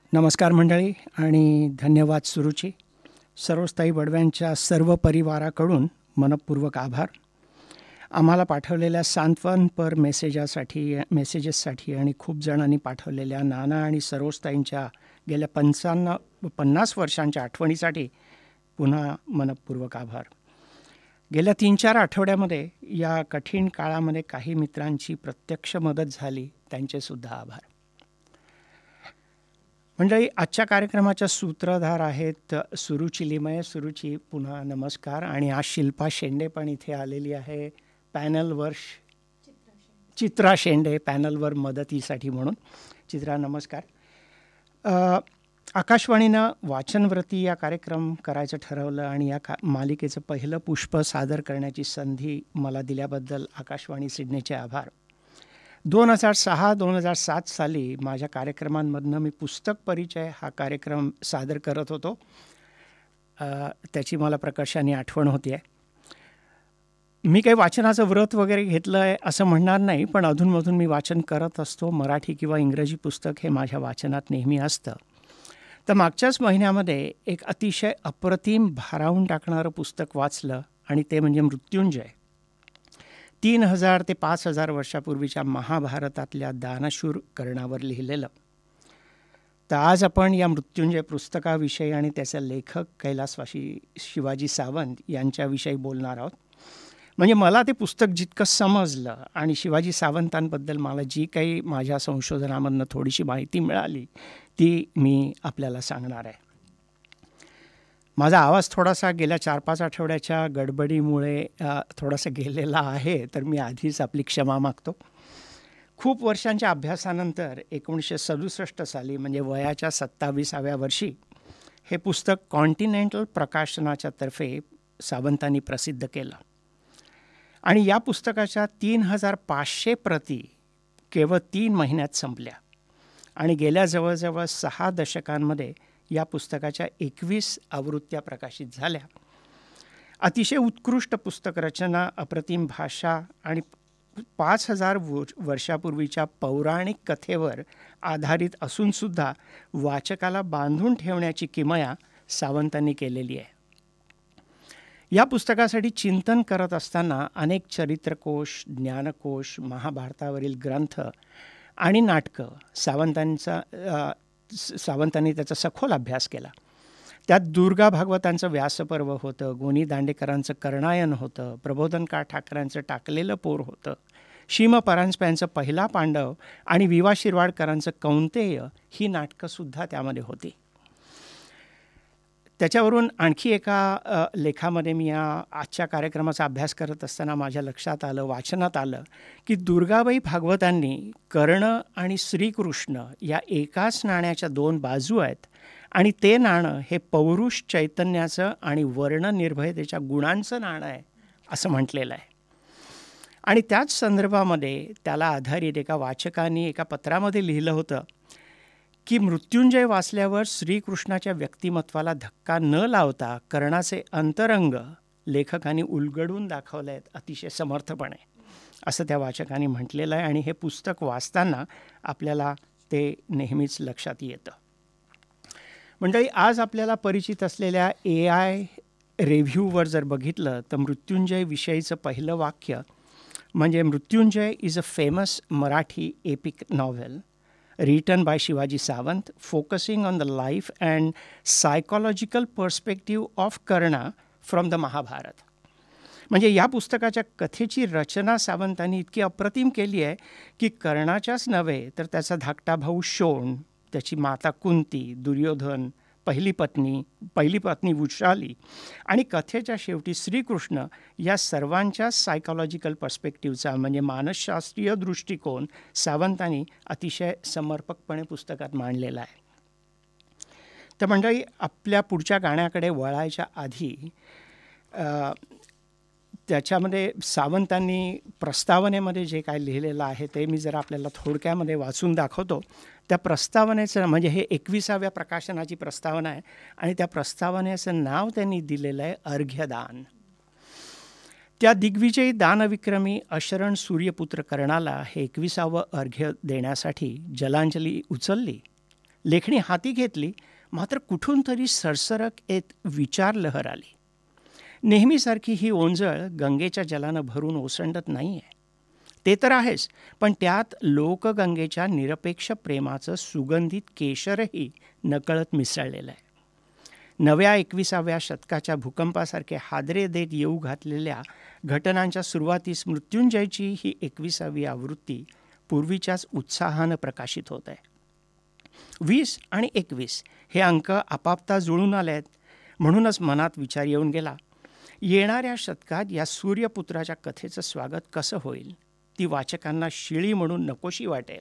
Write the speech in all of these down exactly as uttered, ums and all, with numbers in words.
नमस्कार मंडळी आणि धन्यवाद सुरुची. सर्वस्थायी बडव्यांच्या सर्व परिवाराकडून मनपूर्वक आभार. आम्हाला पाठवलेल्या सांत्वनपर मेसेजासाठी मेसेजेससाठी आणि खूप जणांनी पाठवलेल्या नाना आणि सर्वस्थायींच्या गेल्या पंचावन्न पन्नास वर्षांच्या आठवणीसाठी पुन्हा मनपूर्वक आभार. गेल्या तीन चार आठवड्यामध्ये या कठीण काळामध्ये काही मित्रांची प्रत्यक्ष मदत झाली, त्यांचेसुद्धा आभार. मंडळी, आजच्या कार्यक्रमाच्या सूत्रधार आहेत सुरुची लिमये. सुरुची, पुन्हा नमस्कार. आणि आज शिल्पा शेंडे पण इथे आलेली आहे पॅनलवर. चित्रा शेंडे पॅनलवर मदतीसाठी म्हणून. चित्रा, नमस्कार. आकाशवाणीनं वाचनव्रती या कार्यक्रम करायचं ठरवलं आणि या का मालिकेचं पहिलं पुष्प सादर करण्याची संधी मला दिल्याबद्दल आकाशवाणी सिडनीचे आभार. दोन हजार सहा दोन हजार सात साली माझ्या कार्यक्रमांमधनं मी पुस्तक परिचय हा कार्यक्रम सादर करत होतो. त्याची मला प्रकर्षाने आठवण होती आहे. मी काही वाचनाचं व्रत वगैरे घेतलं आहे असं म्हणणार नाही, पण अधूनमधून मी वाचन करत असतो. मराठी किंवा इंग्रजी पुस्तक हे माझ्या वाचनात नेहमी असतं. तर मागच्याच महिन्यामध्ये एक अतिशय अप्रतिम भारावून टाकणारं पुस्तक वाचलं आणि ते म्हणजे मृत्युंजय. तीन हजार ते पाच हजार वर्षापूर्वीच्या महाभारतातल्या दानशूर कर्णावर लिहिलेलं. तर आज आपण या मृत्युंजय पुस्तकाविषयी आणि त्याचे लेखक कैलासवासी शिवाजी सावंत यांच्याविषयी बोलणार आहोत. म्हणजे मला ते पुस्तक जितकं समजलं आणि शिवाजी सावंतांबद्दल मला जी काही माझ्या संशोधनामधनं थोडीशी माहिती मिळाली ती मी आपल्याला सांगणार आहे. माझा आवाज थोडासा गेल्या चार पाच आठवड्याच्या गडबडीमुळे थोडासा गेलेला आहे, तर मी आधीच आपली क्षमा मागतो. खूप वर्षांच्या अभ्यासानंतर एकोणीसशे सदुसष्ट साली म्हणजे वयाच्या सत्तावीसाव्या वर्षी हे पुस्तक कॉन्टिनेंटल प्रकाशनाच्या तर्फे सावंतांनी प्रसिद्ध केलं. आणि या पुस्तकाच्या तीन हजार पाचशे प्रती केवळ तीन महिन्यात संपल्या आणि गेल्या जवळजवळ सहा दशकांमध्ये या पुस्तकाच्या एकवीस आवृत्त्या प्रकाशित झाल्या. अतिशय उत्कृष्ट पुस्तक रचना, अप्रतिम भाषा आणि पाच हजार वर्षापूर्वीच्या पौराणिक कथेवर आधारित असूनसुद्धा वाचकाला बांधून ठेवण्याची किमया सावंतांनी केलेली आहे. या पुस्तकासाठी चिंतन करत असताना अनेक चरित्रकोश, ज्ञानकोश, महाभारतावरील ग्रंथ आणि नाटकं सावंतांचा सावंतांनी त्याचा सखोल अभ्यास केला. त्यात दुर्गा भागवतांचं व्यासपर्व होतं, गोनी दांडेकरांचं कर्णायन होतं, प्रबोधनकार ठाकरांचं टाकलेलं पोर होतं, शिम परांजप्यांचं पहिला पांडव आणि विवा शिरवाडकरांचं कौंतेय ही नाटकंसुद्धा त्यामध्ये होती. त्याच्यावरून आणखी एका लेखामध्ये मी या आजच्या कार्यक्रमाचा अभ्यास करत असताना माझ्या लक्षात आलं, वाचनात आलं की दुर्गाबाई भागवतांनी कर्ण आणि श्रीकृष्ण या एकाच नाण्याच्या दोन बाजू आहेत आणि ते नाणं हे पौरुष चैतन्याचं आणि वर्णनिर्भयतेच्या गुणांचं नाणं आहे असं म्हटलेलं आहे. आणि त्याच संदर्भामध्ये त्याला आधारित एका वाचकांनी एका पत्रामध्ये लिहिलं होतं की मृत्युंजय वाचल्यावर श्रीकृष्णाच्या व्यक्तिमत्वाला धक्का न लावता कर्णाचे अंतरंग लेखकांनी उलगडून दाखवले आहेत अतिशय समर्थपणे, असं त्या वाचकांनी म्हटलेलं आहे. आणि हे पुस्तक वाचताना आपल्याला ते नेहमीच लक्षात येतं. मंडळी, आज आपल्याला परिचित असलेल्या ए आय रिव्ह्यूवर जर बघितलं तर मृत्युंजय विषयीचं पहिलं वाक्य म्हणजे Mrityunjay is a famous Marathi epic novel written by Shivaji Savant, focusing on the life and psychological perspective of Karna from the Mahabharata. म्हणजे या पुस्तकाच्या कथेची रचना सावंतांनी इतकी अप्रतिम केली आहे की कर्णाच्याच नव्हे तर त्याचा धाकटा भाऊ शोण, त्याची माता कुंती, दुर्योधन, पहिली पत्नी पहिली पत्नी वृषाली आणि कथेच्या शेवटी श्रीकृष्ण या सर्वांच्या सायकॉलॉजिकल पर्स्पेक्टिव्हचा म्हणजे मानसशास्त्रीय दृष्टिकोन सावंतांनी अतिशय समर्पकपणे पुस्तकात मांडलेला आहे. तर मंडळी, आपल्या पुढच्या गाण्याकडे वळायच्या आधी त्याच्यामध्ये सावंतांनी प्रस्तावनेमध्ये जे काय लिहिलेलं आहे ते मी जरा आपल्याला थोडक्यामध्ये वाचून दाखवतो. त्या प्रस्तावनेचं म्हणजे हे एकविसाव्या प्रकाशनाची प्रस्तावना आहे आणि त्या प्रस्तावनेचं नाव त्यांनी दिलेलं आहे अर्घ्यदान. त्या दिग्विजयी दानविक्रमी अशरण सूर्यपुत्र कर्णाला हे एकविसावं अर्घ्य देण्यासाठी जलांजली उचलली लेखणी हाती घेतली, मात्र कुठून तरी सरसरक एक विचार लहर आली. नेहमीसारखी ही ओंजळ गंगेच्या जलानं भरून ओसंडत नाही आहे. ते तर आहेच, पण त्यात लोकगंगेच्या निरपेक्ष प्रेमाचं सुगंधित केशरही नकळत मिसळलेलं आहे. नव्या एकविसाव्या शतकाच्या भूकंपासारखे हादरे देत येऊ घातलेल्या घटनांच्या सुरुवातीस मृत्युंजयची ही एकविसावी आवृत्ती पूर्वीच्याच उत्साहानं प्रकाशित होत आहे. वीस आणि एकवीस हे अंक आपापता जुळून आले आहेत. म्हणूनच मनात विचार येऊन गेला, येणाऱ्या शतकात या सूर्यपुत्राच्या कथेचं स्वागत कसं होईल? ती वाचकांना शिळी म्हणून नकोशी वाटेल.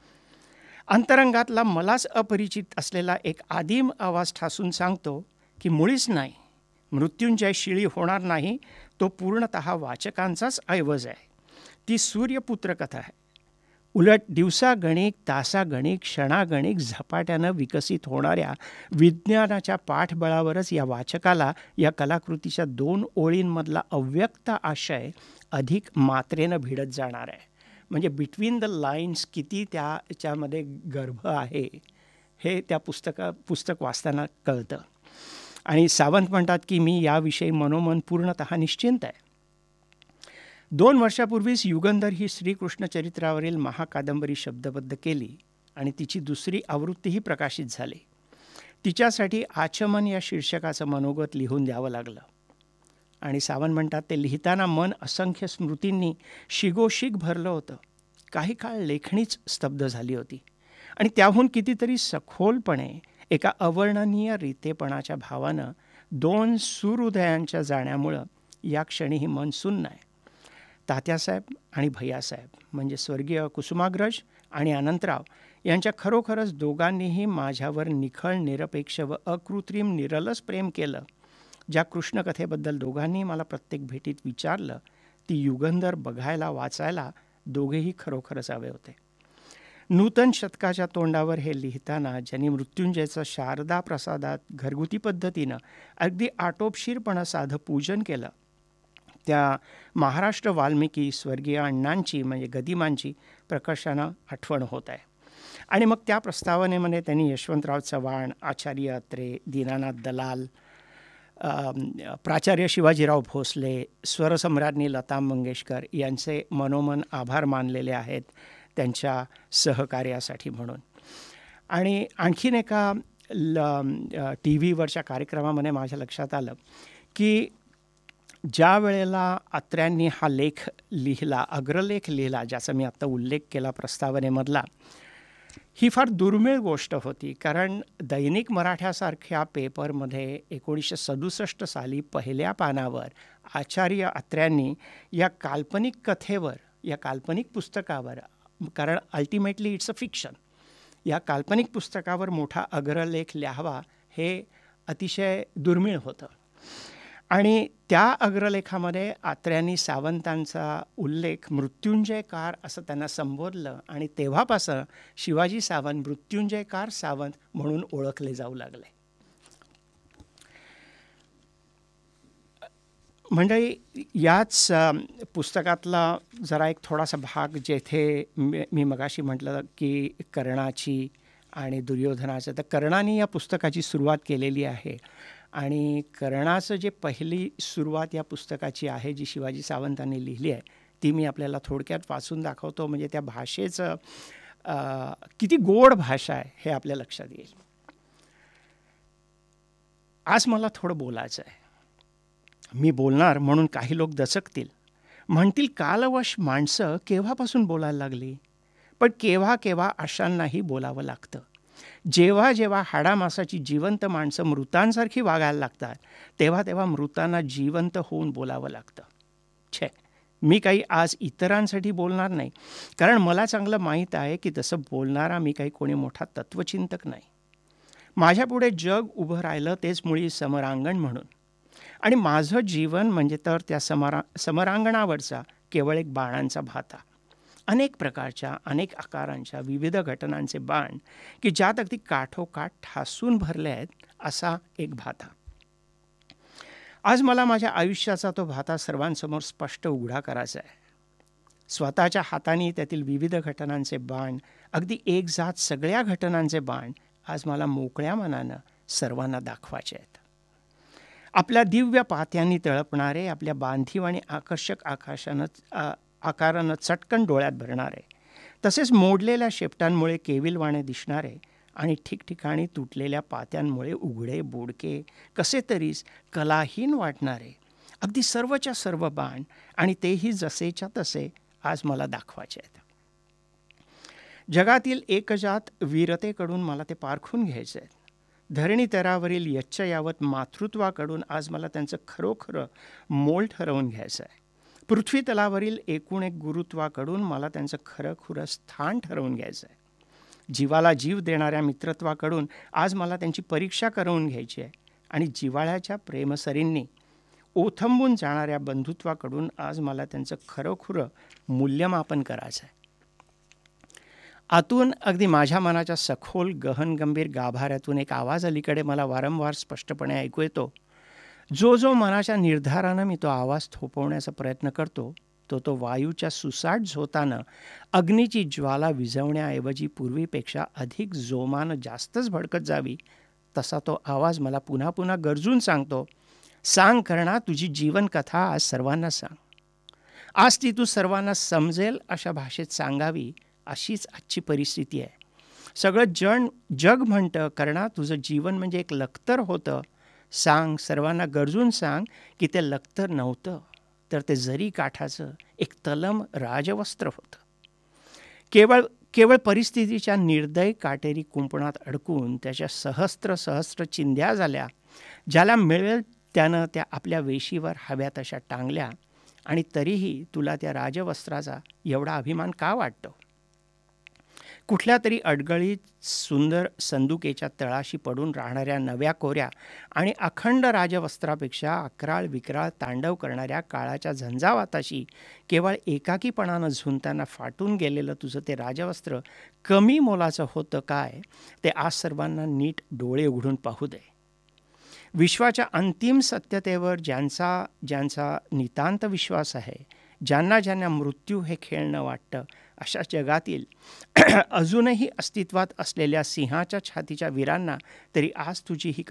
अंतरंगातला मलाच अपरिचित असलेला एक आदिम आवाज ठासून सांगतो की मुळीच नाही, मृत्युंजय शिळी होणार नाही. तो पूर्णतः वाचकांचाच ऐवज आहे. ती सूर्यपुत्र कथा आहे. उलट दिवसागणिक, तासागणिक, क्षणागणिक झपाट्यानं विकसित होणाऱ्या विज्ञानाच्या पाठबळावरच या वाचकाला या कलाकृतीच्या दोन ओळींमधला अव्यक्त आशय अधिक मात्रेनं भिडत जाणार आहे. म्हणजे बिटवीन द लाईन्स किती त्याच्यामध्ये गर्भ आहे हे त्या पुस्तका पुस्तक वाचताना कळतं. आणि सावंत म्हणतात की मी याविषयी मनोमन पूर्णतः निश्चिंत आहे. दोन वर्षापूर्वीच युगंधर ही श्रीकृष्ण चरित्रावरील महाकादंबरी शब्दबद्ध केली आणि तिची दुसरी आवृत्तीही प्रकाशित झाली. तिच्यासाठी आचमन या शीर्षकाचं मनोगत लिहून द्यावं लागलं. आणि सावंत म्हणतात ते लिहिताना मन असंख्य स्मृतींनी शिगोशिग भरलं होतं. काही काळ लेखणीच स्तब्ध झाली होती आणि त्याहून कितीतरी सखोलपणे एका अवर्णनीय रीतेपणाच्या भावानं दोन सुहृदयांच्या जाण्यामुळं या क्षणीही मन सुन्न आहे. तात्यासाहेब आणि भैयासाहेब म्हणजे स्वर्गीय कुसुमाग्रज आणि अनंतराव यांच्या खरोखरच दोघांनीही माझ्यावर निखळ, निरपेक्ष व अकृत्रिम निरलस प्रेम केलं. ज्या कृष्णकथेबद्दल दोघांनी मला प्रत्येक भेटीत विचारलं, ती युगंधर बघायला, वाचायला दोघेही खरोखरच हवे होते. नूतन शतकाच्या तोंडावर हे लिहिताना ज्यांनी मृत्युंजयचं शारदा प्रसादात घरगुती पद्धतीनं अगदी आटोपशीरपणं साधं पूजन केलं, त्या महाराष्ट्र वाल्मिकी स्वर्गीय अण्णांची म्हणजे गदिमांची प्रकर्षानं आठवण होत आहे. आणि मग त्या प्रस्तावनेमध्ये त्यांनी यशवंतराव चव्हाण, आचार्य अत्रे, दीनानाथ दलाल, प्राचार्य शिवाजीराव भोसले, स्वरसम्राज्ञी लता मंगेशकर यांचे मनोमन आभार मानलेले आहेत त्यांच्या सहकार्यासाठी म्हणून. आणि आणखीन एका ल टी व्हीवरच्या कार्यक्रमामध्ये माझ्या लक्षात आलं की ज्या वेळेला अत्र्यांनी हा लेख लिहिला, अग्रलेख लिहिला, ज्याचा मी आत्ता उल्लेख केला प्रस्तावनेमधला, ही फार दुर्मिळ गोष्ट होती. कारण दैनिक मराठ्यासारख्या पेपरमध्ये एकोणीसशे सदुसष्ट साली पहिल्या पानावर आचार्य अत्र्यांनी या काल्पनिक कथेवर, या काल्पनिक पुस्तकावर, कारण अल्टिमेटली इट्स अ फिक्शन, या काल्पनिक पुस्तकावर मोठा अग्रलेख लिहावा हे अतिशय दुर्मिळ होतं. आणि त्या अग्रलेखामध्ये आत्र्यांनी सावंतांचा उल्लेख मृत्युंजयकार असं त्यांना संबोधलं आणि तेव्हापासून शिवाजी सावंत मृत्युंजयकार सावंत म्हणून ओळखले जाऊ लागले. म्हणजे याच पुस्तकातला जरा एक थोडासा भाग जेथे मी मगाशी म्हटलं की कर्णाची आणि दुर्योधनाचं, तर कर्णाने या पुस्तकाची सुरुवात केलेली आहे. आणि कर्णाचं जे पहिली सुरुवात या पुस्तकाची आहे जी शिवाजी सावंतांनी लिहिली आहे, ती मी आपल्याला थोडक्यात वाचून दाखवतो. म्हणजे त्या भाषेचं किती गोड भाषा आहे हे आपल्या लक्षात येईल. आज मला थोडं बोलायचं आहे. मी बोलणार म्हणून काही लोक दचकतील, म्हणतील कालवश माणसं केव्हापासून बोलायला लागली. पण केव्हा केव्हा अशांनाही बोलावं लागतं. जेव्हा जेव्हा हाडामासाची जिवंत माणसं मृतांसारखी वागायला लागतात, तेव्हा तेव्हा मृतांना जिवंत होऊन बोलावं लागतं. छे, मी काही आज इतरांसाठी बोलणार नाही, कारण मला चांगलं माहीत आहे की तसं बोलणारा मी काही कोणी मोठा तत्त्वचिंतक नाही. माझ्यापुढे जग उभं राहिलं तेच मुळी समरांगण म्हणून, आणि माझं जीवन म्हणजे तर त्या समरा समरांगणावरचा केवळ एक बाणांचा भाता. अनेक प्रकारच्या, अनेक आकारांच्या विविध घटनांचे बाण की ज्यात अगदी काठोकाठ ठासून भरले आहेत असा एक भाता. आज मला माझ्या आयुष्याचा तो भाता सर्वांसमोर स्पष्ट उघडा करायचा आहे. स्वतःच्या हाताने त्यातील विविध घटनांचे बाण, अगदी एक जात सगळ्या घटनांचे बाण आज मला मोकळ्या मनानं सर्वांना दाखवायचे आहेत. आपल्या दिव्य पात्यांनी तळपणारे, आपल्या बांधीव आणि आकर्षक आकाशानं आ आकारानं चटकन डोळ्यात भरणारे, तसेच मोडलेल्या शेपटांमुळे केविलवाणे दिसणारे आणि ठिकठिकाणी तुटलेल्या पात्यांमुळे उघडे बोडके कसे तरीच कलाहीन वाटणारे अगदी सर्वच्या सर्व बाण, आणि तेही जसेच्या तसे आज मला दाखवायचे आहेत. जगातील एकजात वीरतेकडून मला ते पारखून घ्यायचे आहेत. धरणी तरावरील यच्च यावत मातृत्वाकडून आज मला त्यांचं खरोखरं मोल ठरवून घ्यायचं आहे. पृथ्वी तलावरील एकूण एक गुरुत्वाकडून मला त्यांचं खरंखुरं स्थान ठरवून घ्यायचं आहे. जीवाला जीव देणाऱ्या मित्रत्वाकडून आज मला त्यांची परीक्षा करवून घ्यायची आहे. आणि जिव्हाळ्याच्या प्रेमसरींनी ओथंबून जाणाऱ्या बंधुत्वाकडून आज मला त्यांचं खरोखुरं मूल्यमापन करायचं आहे. आतून अगदी माझ्या मनाच्या सखोल गहन गंभीर गाभाऱ्यातून एक आवाज अलीकडे मला वारंवार स्पष्टपणे ऐकू येतो. जो जो मनाच्या निर्धारानं मी तो आवाज थोपवण्याचा प्रयत्न करतो, तो तो वायूच्या सुसाट झोतानं अग्नीची ज्वाला विझवण्याऐवजी पूर्वीपेक्षा अधिक जोमानं जास्तच भडकत जावी, तसा तो आवाज मला पुन्हा पुन्हा गरजून सांगतो, सांग कर्णा, तुझी जीवनकथा आज सर्वांना सांग. आज ती तू सर्वांना समजेल अशा भाषेत सांगावी, अशीच आजची परिस्थिती आहे. सगळं जण जग म्हणतं, कर्णा तुझं जीवन म्हणजे एक लखतर होतं. सांग, सर्वांना गरजून सांग की ते लखतर नव्हतं, तर ते जरी काठाचं एक तलम राजवस्त्र होतं. केवळ केवळ परिस्थितीच्या निर्दय काटेरी कुंपणात अडकून त्याच्या सहस्त्र सहस्त्र चिंध्या झाल्या. ज्याला मिळेल त्यानं त्या आपल्या वेशीवर हव्या तशा टांगल्या, आणि तरीही तुला त्या राजवस्त्राचा एवढा अभिमान का वाटतो? कुठल्या तरी अडगळीत सुंदर संदुकेच्या तळाशी पडून राहणाऱ्या नव्या कोऱ्या आणि अखंड राजवस्त्रापेक्षा अकराळ विक्राळ तांडव करणाऱ्या काळाच्या झंझावाताशी केवळ एकाकीपणानं झुंजताना फाटून गेलेलं तुझं ते राजवस्त्र कमी मोलाचं होतं काय, ते आज सर्वांना नीट डोळे उघडून पाहू दे. विश्वाच्या अंतिम सत्यतेवर ज्यांचा ज्यांचा नितांत विश्वास आहे, ज्यांना ज्यांना मृत्यू हे खेळणं वाटतं, अशा जगातील अजूनही अस्तित्वात असलेल्या सिंहाच्या छातीच्या वीरांना तरी आज तुझी ही